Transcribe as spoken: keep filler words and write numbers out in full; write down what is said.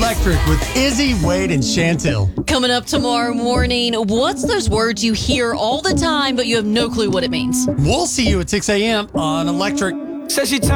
Electric with Izzy, Wade, and Chantil. Coming up tomorrow morning, what's those words you hear all the time, but you have no clue what it means? We'll see you at six a.m. on Electric. Says she